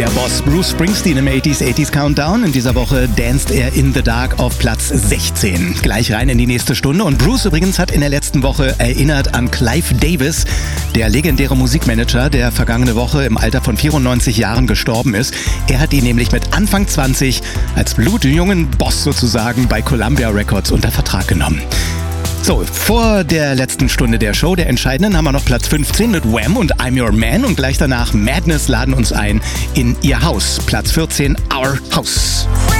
Boss Bruce Springsteen im 80s Countdown. In dieser Woche danced er in the Dark auf Platz 16. Gleich rein in die nächste Stunde. Und Bruce übrigens hat in der letzten Woche erinnert an Clive Davis, der legendäre Musikmanager, der vergangene Woche im Alter von 94 Jahren gestorben ist. Er hat ihn nämlich mit Anfang 20 als blutjungen Boss sozusagen bei Columbia Records unter Vertrag genommen. So, vor der letzten Stunde der Show, der entscheidenden, haben wir noch Platz 15 mit Wham und I'm Your Man und gleich danach Madness laden uns ein in ihr Haus. Platz 14, Our House.